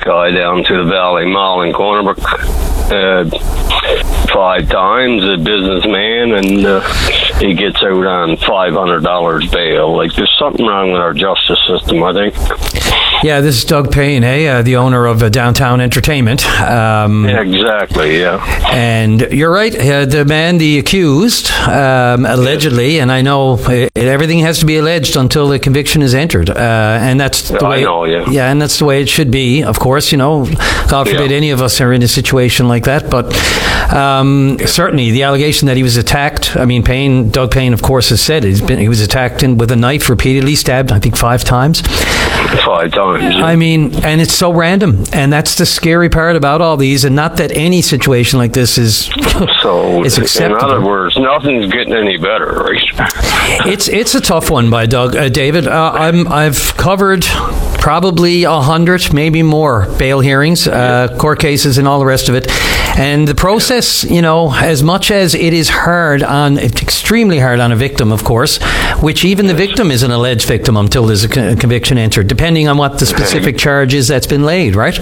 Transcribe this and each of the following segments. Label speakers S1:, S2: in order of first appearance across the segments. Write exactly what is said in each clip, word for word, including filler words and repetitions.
S1: guy down to the Valley Mall in Corner Brook uh, five times, a businessman, and uh, he gets out on five hundred dollars bail. Like, there's something wrong with our justice system, I think.
S2: Yeah, this is Doug Payne, eh? Uh, the owner of uh, Downtown Entertainment. Um,
S1: yeah, exactly, yeah.
S2: And you're right, uh, the man, the accused, um, allegedly, and I know uh, everything has to be alleged until the conviction is entered, uh, and that's the
S1: I
S2: way.
S1: know, yeah.
S2: Yeah, and that's the way it should be. Of course, you know, God forbid
S1: Yeah.
S2: any of us are in a situation like that, but um, certainly the allegation that he was attacked. I mean, Payne, Doug Payne, of course, has said he's been he was attacked in, with a knife, repeatedly stabbed, I think five times.
S1: Five times. Yeah.
S2: I mean, and it's so random, and that's the scary part about all these. And not that any situation like this is
S1: So,
S2: is
S1: in
S2: acceptable.
S1: other words, nothing's getting any better, right?
S2: It's it's a tough one by Doug, uh, David. Uh, I'm I've covered probably a hundred, maybe more, bail hearings, uh, court cases, and all the rest of it. And the process, you know, as much as it is hard on, it's extremely hard on a victim, of course, which even the victim is an alleged victim until there's a con- conviction entered, depending on what the specific charge is that's been laid, right?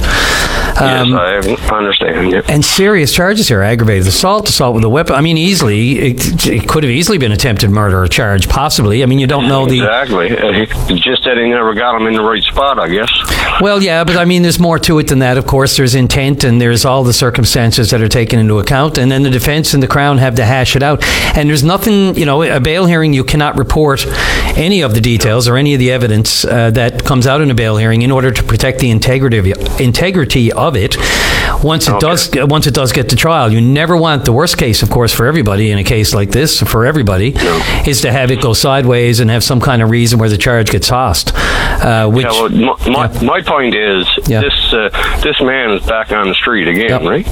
S2: Um,
S1: yes, I understand. Yeah.
S2: And serious charges here: aggravated assault, assault with a weapon. I mean, easily it, it could have easily been attempted murder charge, possibly. I mean, you don't know the
S1: exactly. Uh, just that he never got him in the right spot, I guess.
S2: Well, yeah, but I mean, there's more to it than that. Of course, there's intent, and there's all the circumstances that are taken into account, and then the defense and the Crown have to hash it out. And there's nothing, you know, a bail hearing, you cannot report any of the details or any of the evidence uh, that comes out in a bail hearing in order to protect the integrity of, integrity of it. Once it
S1: Okay.
S2: does, once it does get to trial, you never want the worst case, of course, for everybody in a case like this, for everybody,
S1: No.
S2: is to have it go sideways and have some kind of reason where the charge gets tossed. Uh, which,
S1: Yeah, well, my, my,
S2: yeah.
S1: my point is,
S2: Yeah.
S1: this uh, this man is back on the street again,
S2: Yep.
S1: right?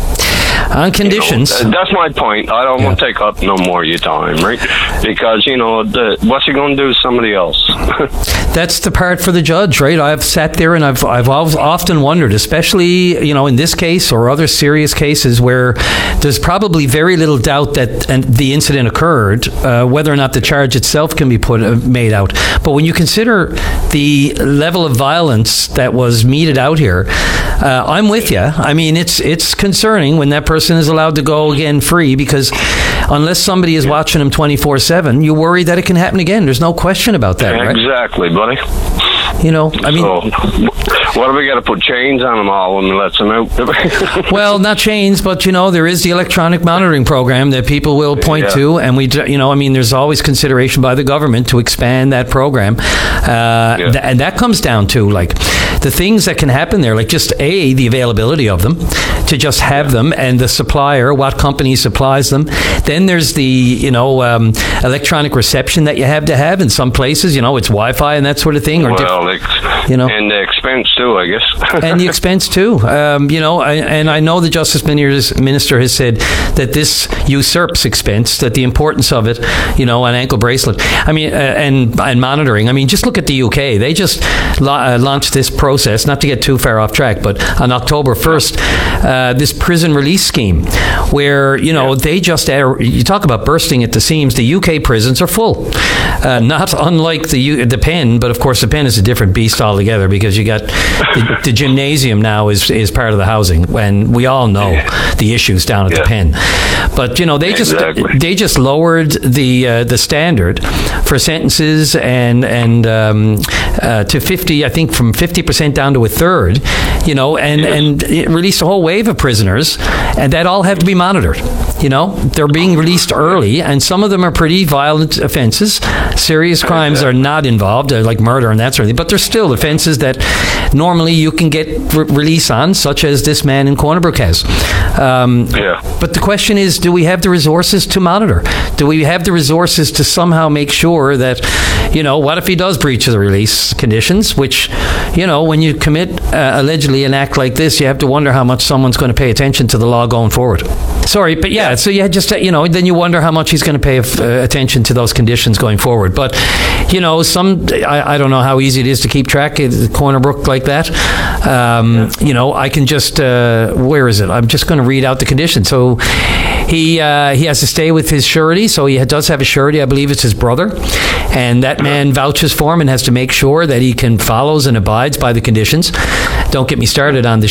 S2: on conditions.
S1: You know, that's my point. I don't
S2: Yeah.
S1: want to take up no more of your time, right? Because, you know, the, what's he going to do to somebody else?
S2: That's the part for the judge, right? I've sat there and I've I've al- often wondered, especially, you know, in this case or other serious cases where there's probably very little doubt that and the incident occurred, uh, whether or not the charge itself can be put uh, made out. But when you consider the level of violence that was meted out here, uh, I'm with you. I mean, it's it's concerning when that person is allowed to go again free, because unless somebody is watching him twenty-four seven, you worry that it can happen again. There's no question about that, right?
S1: Exactly, buddy.
S2: You know, I mean,
S1: So, what do we got to put chains on them all when we let them out?
S2: well, not chains, but, you know, there is the electronic monitoring program that people will point
S1: Yeah.
S2: to. And we, d- you know, I mean, there's always consideration by the government to expand that program. Uh, th- and that comes down to, like, the things that can happen there, like just A, the availability of them, to just have them, and the supplier, what company supplies them. Then there's the, you know, um, electronic reception that you have to have in some places, you know, it's Wi-Fi and that sort of thing. Or diff-
S1: well, ex-
S2: you know.
S1: and the expense too, I guess.
S2: and the expense too. Um, you know, I, and I know the Justice Minister has said that this usurps expense, that the importance of it, you know, an ankle bracelet. I mean, uh, and and monitoring. I mean, just look at the U K. They just la- uh, launched this process, not to get too far off track, but on October first, uh, this prison release scheme, where, you know,
S1: Yeah.
S2: they just, uh, you talk about bursting at the seams, the U K prisons are full. Uh, not unlike the U- the pen, but of course the pen is a different beast altogether, because you got the, the gymnasium now is is part of the housing, and we all know
S1: Yeah.
S2: the issues down at
S1: Yeah.
S2: the pen. But, you know, they just
S1: Exactly.
S2: they just lowered the uh, the standard for sentences and and um, uh, to fifty, I think, from fifty percent down to a third, you know, and
S1: Yes.
S2: and it released a whole wave of prisoners, and that all have to be monitored. You know, they're being released early, and some of them are pretty violent offenses. Serious crimes are not involved, uh, like murder and that sort of thing, but there's still offenses that normally you can get re- release on, such as this man in Corner Brook has. Um,
S1: Yeah.
S2: But the question is, do we have the resources to monitor? Do we have the resources to somehow make sure that, you know, what if he does breach the release conditions, which, you know, when you commit uh, allegedly an act like this, you have to wonder how much someone's going to pay attention to the law going forward. Sorry, but yeah, so you just, you know, then you wonder how much he's going to pay uh, attention to those conditions going forward. But, you know, some, I, I don't know how easy it is to keep track of the Corner Brook like that. Um, you know, I can just, uh, where is it? I'm just going to read out the conditions. So he uh, he has to stay with his surety, so he does have a surety. I believe it's his brother, and that man vouches for him and has to make sure that he can follows and abides by the conditions. Don't get me started on the